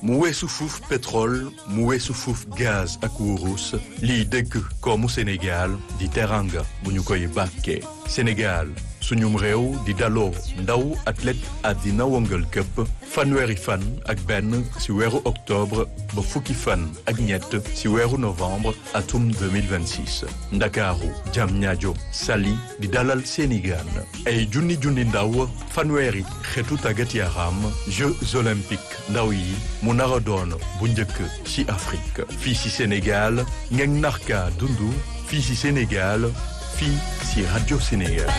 mu weesu fuuf pétrole mu weesu fuuf gaz ak wurus lii dëkk koomu Sénégal di teranga bu ñu koy bàkkee Sénégal suñum réew di daloo ndaw athlète àddina wongal këpp fanweeri fan ak benn ci weeru octobre ba fukki fan ak ñett ci weeru novembre atum 2026 ndakaaru Diamniadio Saly di dalal Sénégal ay junni ndaw fanweeri xeetu tàggat yaram Jeux olympiques ndaw yi mu nar a doon bu njëkk ci Afrique fii ci Sénégal ngeen narka dundu fii ci Sénégal fii ci Radio Sénégal